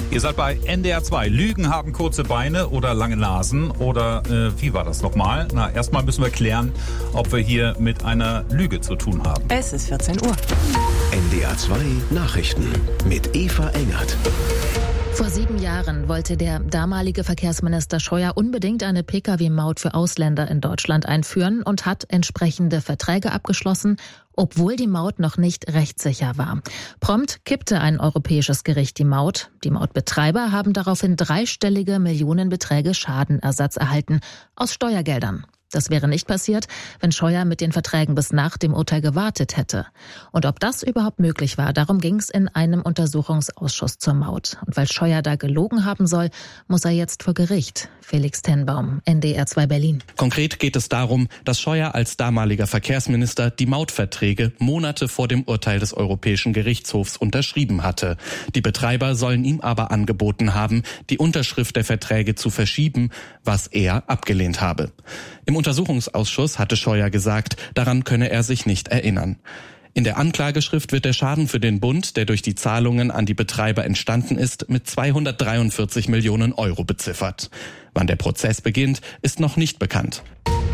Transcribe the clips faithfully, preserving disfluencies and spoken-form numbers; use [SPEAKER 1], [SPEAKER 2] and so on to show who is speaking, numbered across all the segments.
[SPEAKER 1] Ihr seid bei N D R zwei. Lügen haben kurze Beine oder lange Nasen. Oder äh, wie war das nochmal? Na, erstmal müssen wir klären, ob wir hier mit einer Lüge zu tun haben.
[SPEAKER 2] Es ist vierzehn Uhr.
[SPEAKER 3] N D R zwei Nachrichten mit Eva Engert.
[SPEAKER 4] Vor sieben Jahren wollte der damalige Verkehrsminister Scheuer unbedingt eine Pkw-Maut für Ausländer in Deutschland einführen und hat entsprechende Verträge abgeschlossen, obwohl die Maut noch nicht rechtssicher war. Prompt kippte ein europäisches Gericht die Maut. Die Mautbetreiber haben daraufhin dreistellige Millionenbeträge Schadenersatz erhalten aus Steuergeldern. Das wäre nicht passiert, wenn Scheuer mit den Verträgen bis nach dem Urteil gewartet hätte. Und ob das überhaupt möglich war, darum ging es in einem Untersuchungsausschuss zur Maut. Und weil Scheuer da gelogen haben soll, muss er jetzt vor Gericht. Felix Tenbaum, N D R zwei Berlin.
[SPEAKER 5] Konkret geht es darum, dass Scheuer als damaliger Verkehrsminister die Mautverträge Monate vor dem Urteil des Europäischen Gerichtshofs unterschrieben hatte. Die Betreiber sollen ihm aber angeboten haben, die Unterschrift der Verträge zu verschieben, was er abgelehnt habe. Im Untersuchungsausschuss hatte Scheuer gesagt, daran könne er sich nicht erinnern. In der Anklageschrift wird der Schaden für den Bund, der durch die Zahlungen an die Betreiber entstanden ist, mit zweihundertdreiundvierzig Millionen Euro beziffert. Wann der Prozess beginnt, ist noch nicht bekannt.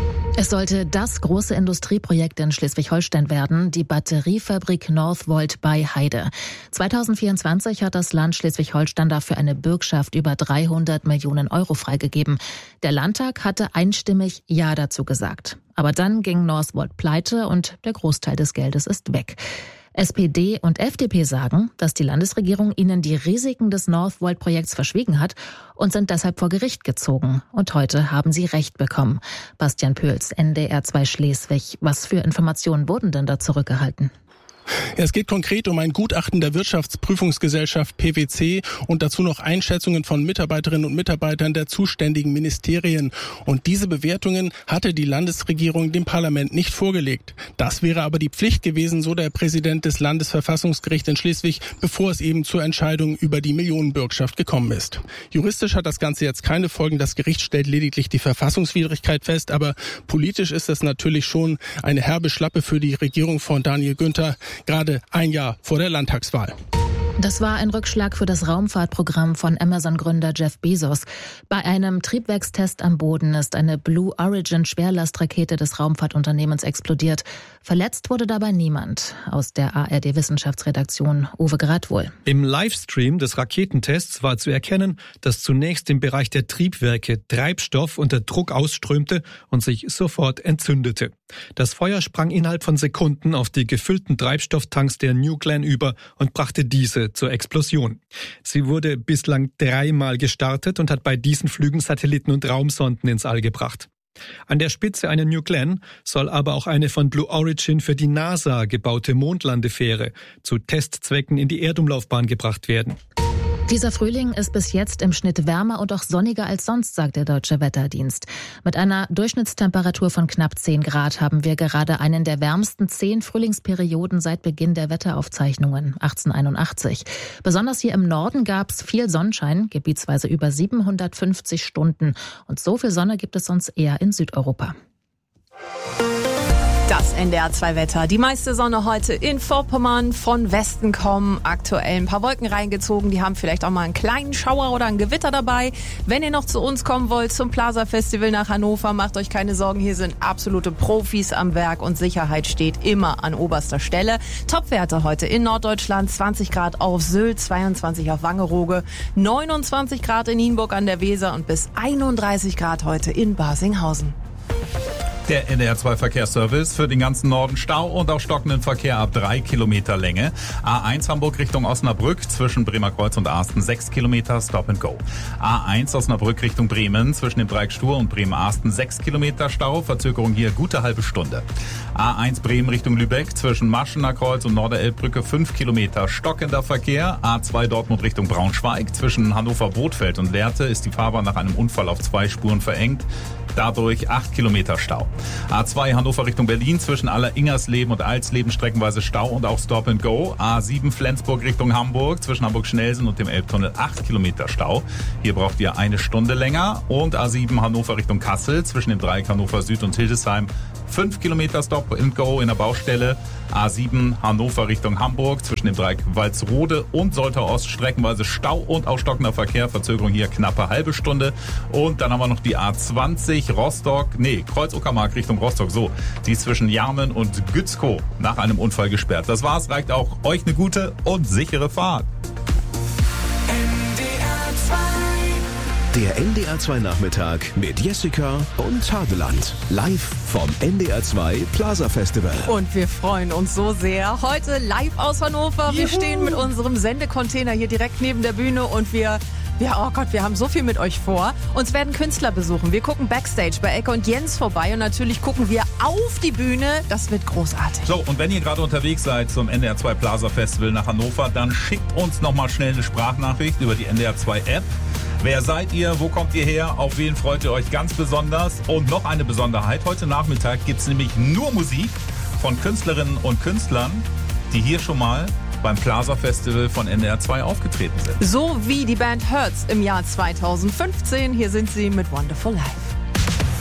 [SPEAKER 4] Es sollte das große Industrieprojekt in Schleswig-Holstein werden, die Batteriefabrik Northvolt bei Heide. zweitausendvierundzwanzig hat das Land Schleswig-Holstein dafür eine Bürgschaft über dreihundert Millionen Euro freigegeben. Der Landtag hatte einstimmig Ja dazu gesagt. Aber dann ging Northvolt pleite und der Großteil des Geldes ist weg. S P D und F D P sagen, dass die Landesregierung ihnen die Risiken des Northvolt-Projekts verschwiegen hat und sind deshalb vor Gericht gezogen. Und heute haben sie Recht bekommen. Bastian Pöls, N D R zwei Schleswig. Was für Informationen wurden denn da zurückgehalten?
[SPEAKER 6] Ja, es geht konkret um ein Gutachten der Wirtschaftsprüfungsgesellschaft P W C und dazu noch Einschätzungen von Mitarbeiterinnen und Mitarbeitern der zuständigen Ministerien. Und diese Bewertungen hatte die Landesregierung dem Parlament nicht vorgelegt. Das wäre aber die Pflicht gewesen, so der Präsident des Landesverfassungsgerichts in Schleswig, bevor es eben zur Entscheidung über die Millionenbürgschaft gekommen ist. Juristisch hat das Ganze jetzt keine Folgen. Das Gericht stellt lediglich die Verfassungswidrigkeit fest. Aber politisch ist das natürlich schon eine herbe Schlappe für die Regierung von Daniel Günther, gerade ein Jahr vor der Landtagswahl.
[SPEAKER 4] Das war ein Rückschlag für das Raumfahrtprogramm von Amazon-Gründer Jeff Bezos. Bei einem Triebwerkstest am Boden ist eine Blue Origin Schwerlastrakete des Raumfahrtunternehmens explodiert. Verletzt wurde dabei niemand. Aus der A R D-Wissenschaftsredaktion Uwe Gradwohl.
[SPEAKER 7] Im Livestream des Raketentests war zu erkennen, dass zunächst im Bereich der Triebwerke Treibstoff unter Druck ausströmte und sich sofort entzündete. Das Feuer sprang innerhalb von Sekunden auf die gefüllten Treibstofftanks der New Glenn über und brachte diese zur Explosion. Sie wurde bislang dreimal gestartet und hat bei diesen Flügen Satelliten und Raumsonden ins All gebracht. An der Spitze einer New Glenn soll aber auch eine von Blue Origin für die NASA gebaute Mondlandefähre zu Testzwecken in die Erdumlaufbahn gebracht werden.
[SPEAKER 4] Dieser Frühling ist bis jetzt im Schnitt wärmer und auch sonniger als sonst, sagt der Deutsche Wetterdienst. Mit einer Durchschnittstemperatur von knapp zehn Grad haben wir gerade einen der wärmsten zehn Frühlingsperioden seit Beginn der Wetteraufzeichnungen achtzehnhunderteinundachtzig. Besonders hier im Norden gab es viel Sonnenschein, gebietsweise über siebenhundertfünfzig Stunden. Und so viel Sonne gibt es sonst eher in Südeuropa.
[SPEAKER 2] Das N D R zwei Wetter. Die meiste Sonne heute in Vorpommern, von Westen kommen. Aktuell ein paar Wolken reingezogen. Die haben vielleicht auch mal einen kleinen Schauer oder ein Gewitter dabei. Wenn ihr noch zu uns kommen wollt, zum Plaza Festival nach Hannover, macht euch keine Sorgen. Hier sind absolute Profis am Werk und Sicherheit steht immer an oberster Stelle. Topwerte heute in Norddeutschland. zwanzig Grad auf Sylt, zweiundzwanzig auf Wangerooge, neunundzwanzig Grad in Nienburg an der Weser und bis einunddreißig Grad heute in Barsinghausen.
[SPEAKER 1] Der N D R zwei Verkehrsservice für den ganzen Norden. Stau und auch stockenden Verkehr ab drei Kilometer Länge. A eins Hamburg Richtung Osnabrück zwischen Bremerkreuz und Asten sechs Kilometer Stop and Go. A eins Osnabrück Richtung Bremen zwischen dem Dreieck Stur und Bremen-Asten sechs Kilometer Stau. Verzögerung hier gute halbe Stunde. A eins Bremen Richtung Lübeck zwischen Maschener Kreuz und Norderelbbrücke fünf Kilometer stockender Verkehr. A zwei Dortmund Richtung Braunschweig zwischen Hannover-Bothfeld und Lehrte ist die Fahrbahn nach einem Unfall auf zwei Spuren verengt. Dadurch acht Kilometer Stau. A zwei Hannover Richtung Berlin zwischen Aller-Ingersleben und Alsleben streckenweise Stau und auch Stop and Go. A sieben Flensburg Richtung Hamburg zwischen Hamburg-Schnellsen und dem Elbtunnel acht Kilometer Stau. Hier braucht ihr eine Stunde länger. Und A sieben Hannover Richtung Kassel zwischen dem Dreieck Hannover Süd und Hildesheim fünf Kilometer Stop and Go in der Baustelle. A sieben Hannover Richtung Hamburg zwischen dem Dreieck Walsrode und Soltau Ost streckenweise Stau und auch stockender Verkehr. Verzögerung hier knappe halbe Stunde. Und dann haben wir noch die A zwanzig Rostock, nee, Kreuz-Uckermark Richtung Rostock. So, die ist zwischen Jarmen und Gützkow nach einem Unfall gesperrt. Das war's, reicht auch euch eine gute und sichere Fahrt.
[SPEAKER 3] Der N D R zwei Nachmittag mit Jessica und Hadeland. Live vom N D R zwei Plaza Festival.
[SPEAKER 2] Und wir freuen uns so sehr. Heute live aus Hannover. Wir
[SPEAKER 6] Juhu.
[SPEAKER 2] stehen mit unserem Sendecontainer hier direkt neben der Bühne und wir... Ja, oh Gott, wir haben so viel mit euch vor. Uns werden Künstler besuchen. Wir gucken Backstage bei Ecke und Jens vorbei und natürlich gucken wir auf die Bühne. Das wird großartig.
[SPEAKER 1] So, und wenn ihr gerade unterwegs seid zum N D R zwei Plaza Festival nach Hannover, dann schickt uns nochmal schnell eine Sprachnachricht über die N D R zwei App. Wer seid ihr? Wo kommt ihr her? Auf wen freut ihr euch ganz besonders? Und noch eine Besonderheit. Heute Nachmittag gibt es nämlich nur Musik von Künstlerinnen und Künstlern, die hier schon mal beim Plaza Festival von N D R zwei aufgetreten sind.
[SPEAKER 2] So wie die Band Hertz im Jahr zweitausendfünfzehn. Hier sind sie mit Wonderful Life.